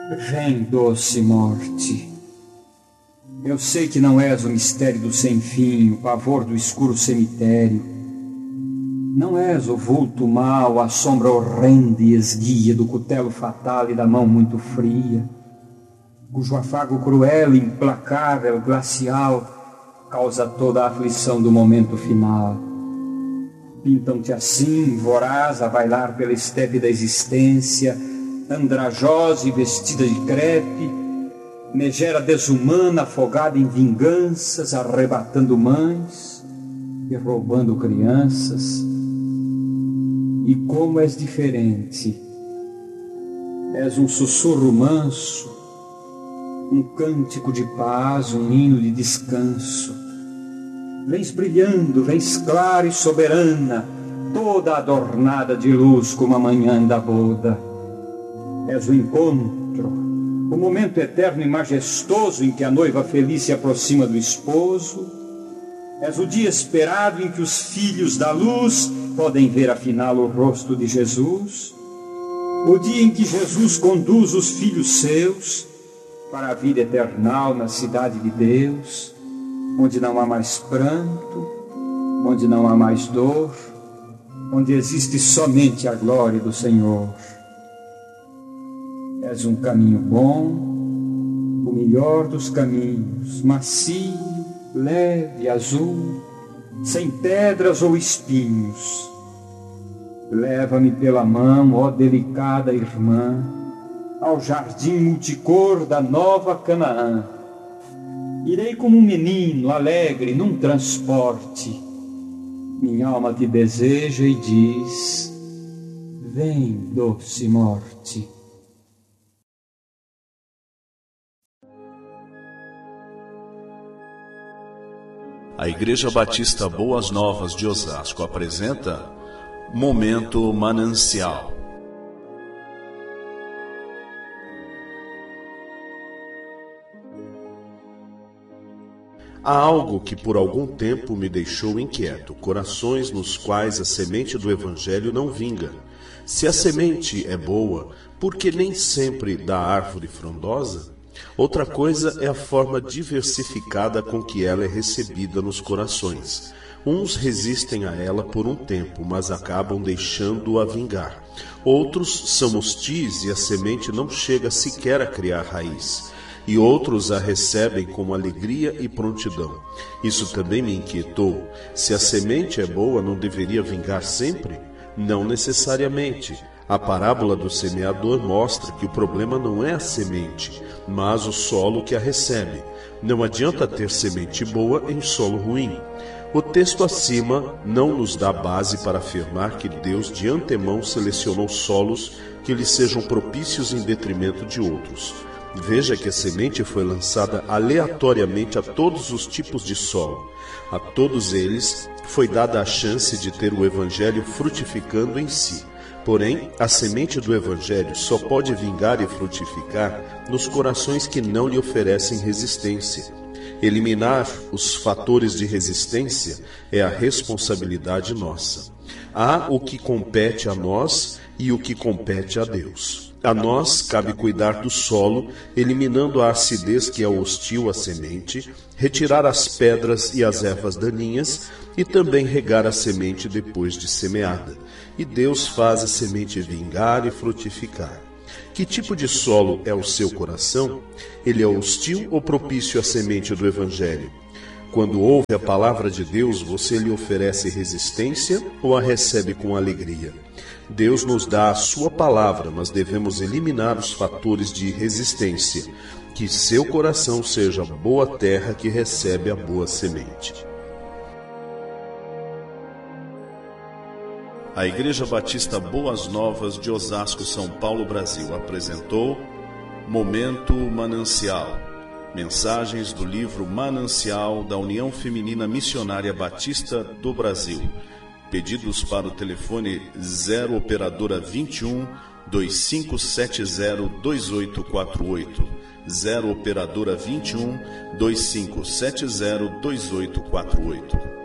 Vem, doce morte. Eu sei que não és o mistério do sem-fim, o pavor do escuro cemitério. Não és o vulto mau, a sombra horrenda e esguia do cutelo fatal e da mão muito fria, cujo afago cruel, implacável, glacial, causa toda a aflição do momento final. Pintam-te assim, voraz, a bailar pela estepe da existência, andrajosa e vestida de crepe, megera desumana, afogada em vinganças, arrebatando mães e roubando crianças. E como és diferente! És um sussurro manso, um cântico de paz, um hino de descanso. Vens brilhando, vens clara e soberana, toda adornada de luz como a manhã da boda. És o encontro, o momento eterno e majestoso em que a noiva feliz se aproxima do esposo. És o dia esperado em que os filhos da luz podem ver afinal o rosto de Jesus. O dia em que Jesus conduz os filhos seus para a vida eternal na cidade de Deus, onde não há mais pranto, onde não há mais dor, onde existe somente a glória do Senhor. És um caminho bom, o melhor dos caminhos, macio, leve, azul, sem pedras ou espinhos. Leva-me pela mão, ó delicada irmã, ao jardim multicor da nova Canaã. Irei como um menino alegre num transporte. Minha alma te deseja e diz: vem, doce morte. A Igreja Batista Boas Novas de Osasco apresenta Momento Manancial. Há algo que por algum tempo me deixou inquieto, corações nos quais a semente do Evangelho não vinga. Se a semente é boa, por que nem sempre dá árvore frondosa? Outra coisa é a forma diversificada com que ela é recebida nos corações. Uns resistem a ela por um tempo, mas acabam deixando-a vingar. Outros são hostis e a semente não chega sequer a criar raiz. E outros a recebem com alegria e prontidão. Isso também me inquietou. Se a semente é boa, não deveria vingar sempre? Não necessariamente. A parábola do semeador mostra que o problema não é a semente, mas o solo que a recebe. Não adianta ter semente boa em solo ruim. O texto acima não nos dá base para afirmar que Deus de antemão selecionou solos que lhe sejam propícios em detrimento de outros. Veja que a semente foi lançada aleatoriamente a todos os tipos de solo. A todos eles foi dada a chance de ter o Evangelho frutificando em si. Porém, a semente do Evangelho só pode vingar e frutificar nos corações que não lhe oferecem resistência. Eliminar os fatores de resistência é a responsabilidade nossa. Há o que compete a nós e o que compete a Deus. A nós cabe cuidar do solo, eliminando a acidez que é hostil à semente, retirar as pedras e as ervas daninhas e também regar a semente depois de semeada. E Deus faz a semente vingar e frutificar. Que tipo de solo é o seu coração? Ele é hostil ou propício à semente do Evangelho? Quando ouve a palavra de Deus, você lhe oferece resistência ou a recebe com alegria? Deus nos dá a sua palavra, mas devemos eliminar os fatores de resistência. Que seu coração seja boa terra que recebe a boa semente. A Igreja Batista Boas Novas de Osasco, São Paulo, Brasil, apresentou Momento Manancial. Mensagens do livro Manancial da União Feminina Missionária Batista do Brasil. Pedidos para o telefone 0 operadora 21 2570 2848. 0 operadora 21 2570 2848.